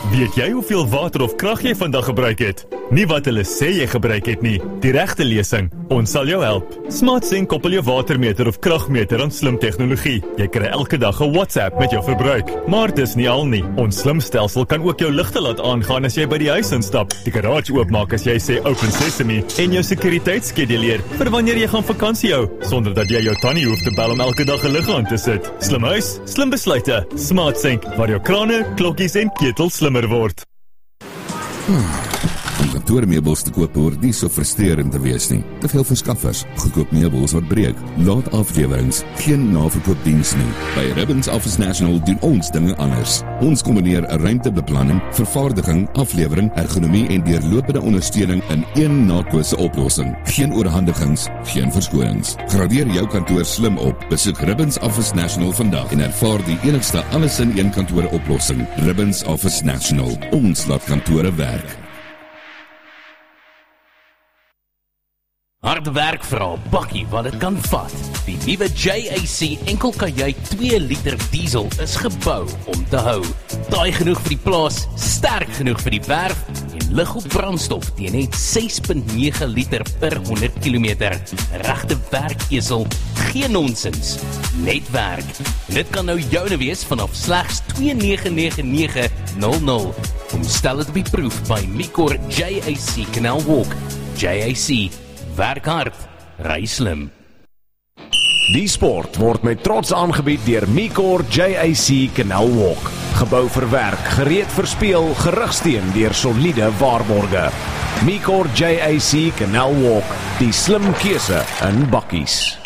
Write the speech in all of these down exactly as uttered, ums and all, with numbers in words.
Weet jy hoeveel water of krag jy vandag gebruik het? Nie wat hulle sê jy gebruik het nie, die regte lesing. Ons sal jou help. SmartSync koppel jou watermeter of kragmeter aan slim tegnologie. Jy kry elke dag 'n WhatsApp met jou verbruik. Maar dis nie al nie. Ons slim stelsel kan ook jou ligte laat aangaan as jy by die huis instap, die garage oopmaak as jy sê open sesame en jou sekuriteitsskeduleer vir wanneer jy gaan vakansie hou, sonder dat jy jou tannie hoef te bel om elke dag 'n lig aan te sit. Slim huis, slim besluite. SmartSync, waar jou krane, klokkies en ketels slimmer word. Om kantoormeubels te koop hoort nie so frustrerend te wees nie. Te veel verskaffers, goedkoop meubels wat breek, laat aflewerings, geen naverkoopdiens nie. By Ribbons Office National doen ons dinge anders. Ons kombineer 'n ruimtebeplanning, vervaardiging, aflewering, ergonomie en deurlopende ondersteuning in een naatkose oplossing. Geen oorhandigings, geen verskonings. Gradeer jou kantoor slim op. Besoek Ribbons Office National vandag en ervaar die enigste alles in een kantoor oplossing. Ribbons Office National. Ons laat kantore werk. Harde werk vir 'n bakkie wat dit kan vat. Die nuwe J A C enkelkajuit twee liter diesel is gebou om te hou. Taai genoeg vir die plaas, sterk genoeg vir die werf en lig op brandstof teen net ses komma nege liter per honderd kilometer. Regte werkesel, geen nonsens, net werk. En dit kan nou joune wees vanaf slegs twee nege nege nege nul nul. Kom stel dit op die proef by Micor J A C Canal Walk. J A C, werk hard, ry slim. Die sport word met trots aangebied deur Micor J A C Canal Walk. Gebou vir werk, gereed vir speel, gerugsteun deur soliede waarborge. Micor J A C Canal Walk, die slim keuse in bakkies.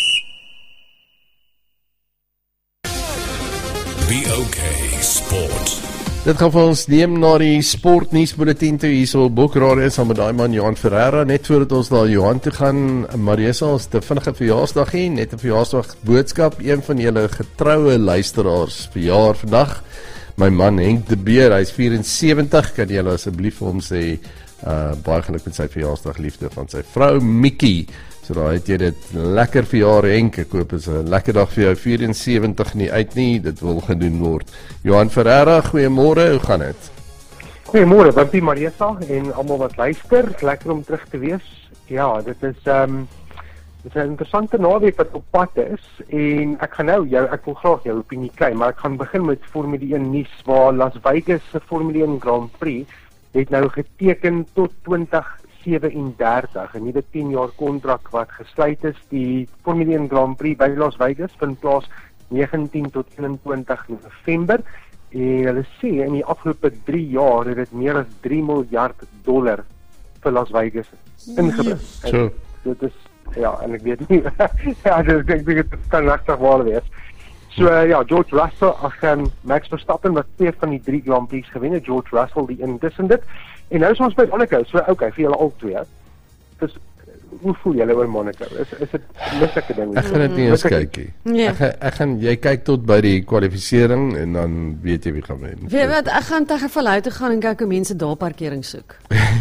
B O K Sport. Dit gaan vir ons neem na die sportnuusbulletin toe hier so op Boekradio saam met daai man Johan Ferreira. Net voordat ons na Johan toe gaan, Marisa, ons te vinnige verjaarsdag hê, net 'n verjaarsdag boodskap, een van julle getroue luisteraars verjaar vandag. My man Henk de Beer, hy's vyf en sewentig, kan julle asseblief vir hom sê uh, baie geluk met sy verjaarsdag, liefde van sy vrou Mikkie. So daar het jy dit lekker verjaar Henk, ek hoop is 'n lekker dag vir jou, vyf en sewentig nie uit nie, dit wil gedoen word. Johan Ferreira, goeiemôre, hoe gaan dit? Goeiemôre, Wimpie, Marisa en almal wat luister, lekker om terug te wees. Ja, dit is um, dit is 'n interessante naweek wat op pad is en ek gaan nou jou, ek wil graag jou opinie kry, maar ek gaan begin met Formule een nuus waar Las Vegas se Formule een Grand Prix het nou geteken tot twintig sewendertig, 'n nuwe tien jaar kontrak wat gesluit is. Die Formule een Grand Prix by Las Vegas vind plaas negentien tot eenentwintig November en hulle sê in die afgelope drie jaar het dit meer as drie miljard dollar vir Las Vegas ingebring. So. Dit is, ja, en ek weet nie, ja, ek dink dit kan regtig waar wees. So uh, ja, George Russell, ag um, Max Verstappen wat twee van die drie Grand Prix gewen het, George Russell die een tussen dit. En nou is ons by Monaco, so okay, vir julle al twee. Dus hoe voel julle oor Monaco? Is is dit mislike ding? Ek gaan dit nie eens kyk nie. Ja. Ek, gaan- ek gaan jy kyk tot by die kwalifisering en dan weet jy wie gaan wen. Weet wat, ek gaan tegen Vallei toe gaan en kyk hoe mense daar parkering soek.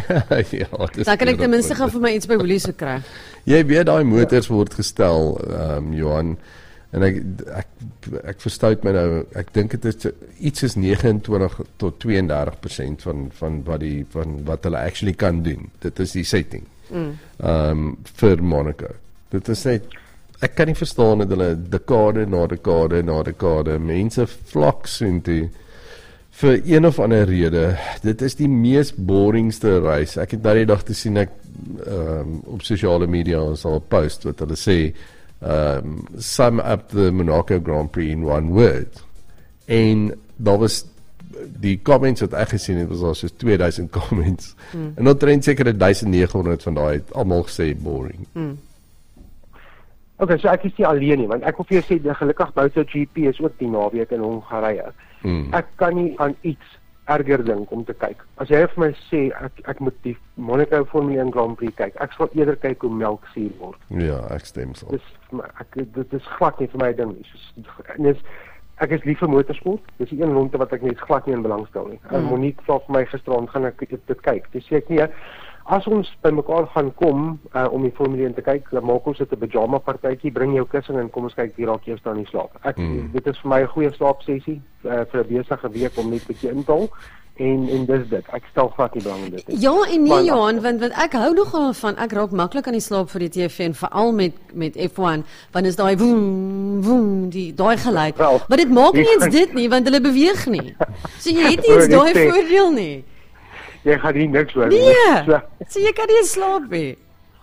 ja, dis Dan kan ek ten minste goed. gaan vir my iets by Woolies kry. Jy weet daai motors word gestel, ehm um, Johan, en ek ek ek verstout my nou, ek dink dit is iets is negenentwintig tot tweeëndertig persent van van wat die van wat hulle actually kan doen. Dit is die setting. Mm. Ehm um, vir Monaco. Dit is net ek kan nie verstaan dat hulle dekade na dekade na dekade mense vlak sien toe vir een of ander rede. Dit is die mees boringste reis. Ek het nou die dag te sien ek um, op sosiale media ons al 'n post wat hulle sê um, sum up the Monaco Grand Prix in one word. En daar was die comments wat ek gesien het was al soos twee duisend comments. Mm. En omtrent seker negentonderd van daai het almal gesê boring. Mm. Okay, so ek is nie alleen nie, want ek wil vir jou sê, die gelukkig MotoGP is ook die naweek in Hongarije. Mm. Ek kan nie aan iets erger dink om te kyk. As jy vir my sê, ek, ek moet die Monaco Formule een Grand Prix kyk, ek sal eerder kyk hoe melk suur word. Ja, ek stem so. Dis, vir my- ek, dit is glad nie vir my ding nie. Soos, en dis, ek is lief vir motorsport, dis die een lonte wat ek net glad nie in belang stel nie. Mm. Monique vra vir my gisterand, gaan ek dit, dit kyk. Dis sê ek nie, as ons by mekaar gaan kom uh, om die Formule een te kyk, dan maak ons dit 'n pyjama partytjie, bring jou kussing en kom ons kyk wie raak eers dan die slaap. Ek, Mm. Dit is vir my 'n goeie slaapsessie uh, vir 'n besige week om net 'n bietjie in te hou. En en dis dit. Ek stel glad nie belang in dit nie. Ja en nee Maar- Johan, want want ek hou nogal van ek raak maklik aan die slaap vir die T V en veral met met F one, want is daai woem woem die daai geluid. Wel, Maar dit maak nie ek eens gaan- dit nie want hulle beweeg nie. So jy het nie eens Hoor, daai ek sê- voordeel nie. Jy gaan nie niks hoor. Nee. So, So jy kan nie eens slaap nie.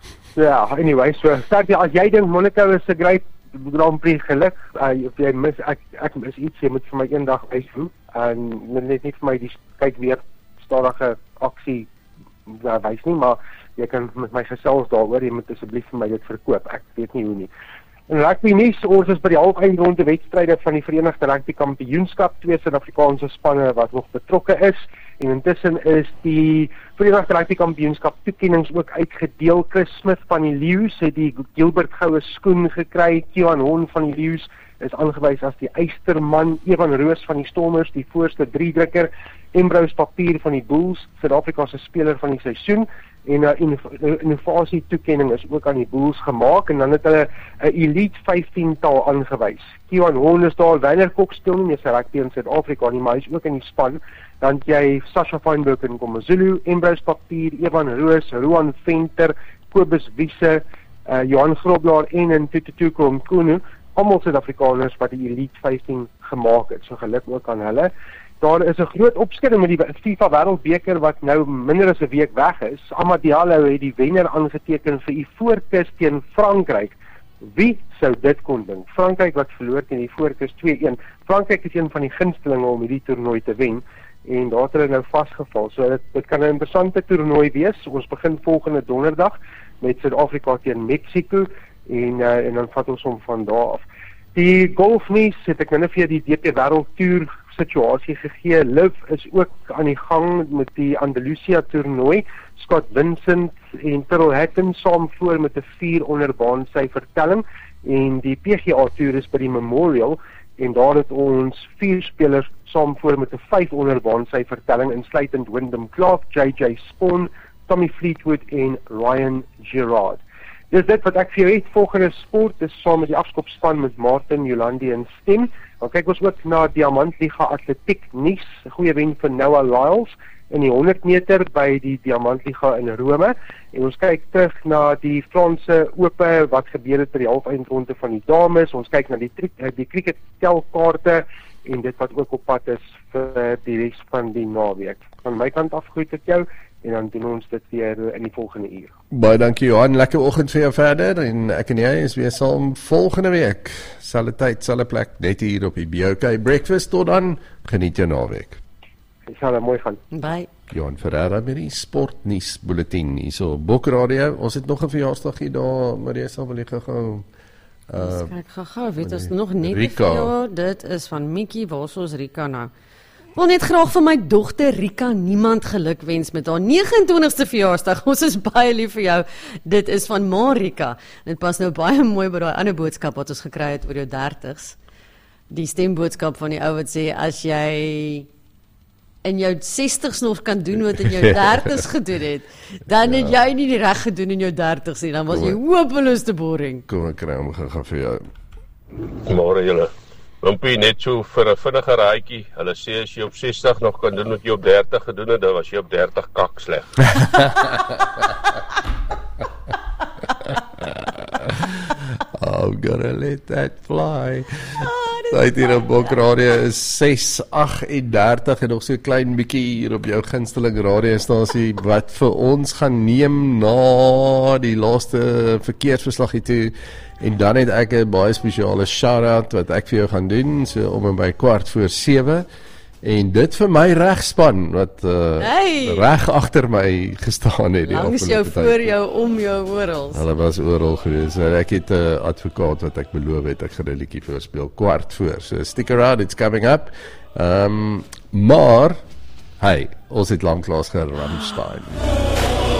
ja, anyway, so start jy as jy dink Monaco is 'n great Grand Prix geluk, uh, of jy mis ek ek mis iets, jy moet vir my eendag wys hoe en net nie vir my die kyk weer stadige aksie uh, wys nie, maar jy kan met my gesels daaroor, jy moet asseblief vir my dit verkoop. Ek weet nie hoe nie. In rugby nuus, ons is by die halfeindronde wedstryde van die Verenigde Rugby Kampioenskap, twee Suid-Afrikaanse spanne wat nog betrokke is. En intussen is die Verenigde Rugby Kampioenskap toekennings ook uitgedeel. Chris Smith van die Lions het die Gilbert goue skoen gekry. Kieran Horn van die Lions is aangewys as die eysterman. Evan Roos van die Stormers, die voorste driedrukker. Ambrose Papier van die Bulls, Suid-Afrika se speler van die seisoen. En 'n uh, innovasie toekenning is ook aan die Bulls gemaak en dan het hulle 'n Elite vyftien tal aangewys. Kieran Horn is daar, Werner Kok speel nie meer sy rugby in Suid-Afrika nie, maar hy is ook in die span. Dan het jy Sasha Feinberg en KwaZulu, Ambrose Papier, Evan Roos, Roan Venter, Kobus Wiese, uh, Johan Grobler en in Tututuko Mkunu, almal Suid-Afrikaners wat die Elite vyftien gemaak het. So geluk ook aan hulle. Daar is 'n groot opskudding met die FIFA Wêreldbeker wat nou minder as 'n week weg is. Amad Diallo het die wenner aangeteken vir Ivoorkus teen Frankryk. Wie sou dit kon dink? Frankryk wat verloor teen Ivoorkus twee-een. Frankryk is een van die gunstelinge om hierdie toernooi te wen en daar het hulle nou vasgeval. So dit dit kan 'n interessante toernooi wees. Ons begin volgende donderdag met Suid-Afrika teen Mexico en uh, en dan vat ons hom van daar af. Die golfnuus het ek nou vir die D P Wêreldtoer situasie gegee. Liv is ook aan die gang met die Andalusia toernooi. Scott Vincent en Tyrrell Hatton saam voor met 'n vier onder baan syfer telling en die P G A toer is by die Memorial en daar het ons vier spelers saam voor met 'n vyf onder baan syfer telling insluitend Wyndham Clark, J J Spaun, Tommy Fleetwood en Ryan Gerard. Dis dit wat ek vir jou het. Volgende sport is saam met die afskopspan met Martin, Jolandi en Stem. Dan kyk ons ook na Diamantliga Atletiek nuus. 'n Goeie wen vir Noah Lyles in die honderd meter by die Diamantliga in Rome. En ons kyk terug na die Franse Ope wat gebeur het by die halfeindronde van die dames. Ons kyk na die die cricket telkaarte en dit wat ook op pad is vir die res van die naweek. Van my kant af groet ek jou en dan doen ons dit weer in die volgende uur. Baie dankie Johan, lekker oggend vir jou verder en ek en jy is weer saam volgende week. Selfde tyd, selfde plek, net hier op die B O K Breakfast. Tot dan, geniet jou naweek. Dit sal mooi gaan. Bye. Johan Ferreira met die sportnuus bulletin hierso op Bok Radio. Ons het nog 'n verjaarsdag hier daar, Marisa wil jy gou Uh, kyk gou-gou, weet ons nog net Rika. Ja, dit is van Mikkie, waar is ons Rika nou? Wil net graag vir my dogter Rika niemand geluk wens met haar negenentwintigste verjaarsdag. Ons is baie lief vir jou. Dit is van Marika. Dit pas nou baie mooi by daai ander boodskap wat ons gekry het oor jou dertigs. Die stemboodskap van die ou wat sê as jy in jou sestigs nog kan doen wat in jou dertigs gedoen het, dan het jy nie die reg gedoen in jou dertigs nie. Dan was jy hopeloos te boring. Kom ek kry hom gou vir jou. Môre julle. Wimpie net so vir 'n vinnige raadjie. Hulle sê as jy op sestig nog kan doen wat jy op dertig gedoen het, dan was jy op dertig kak sleg. I'm gonna let that fly. Tyd hier op Bok Radio is ses agt-en-dertig en nog so 'n klein bietjie hier op jou gunsteling radiostasie wat vir ons gaan neem na die laaste verkeersverslag toe. En dan het ek 'n baie spesiale shout-out wat ek vir jou gaan doen, so om en by kwart voor sewe. En dit vir my regspan wat uh, hey. reg agter my gestaan het. Langs jou, voor jou, om jou, oral. Hulle was oral gewees. Ek het 'n uh, advokaat wat ek beloof het ek gaan 'n liedjie vir speel kwart voor. So stick around, it's coming up. Ehm um, maar hey, ons het lanklaas geramstein.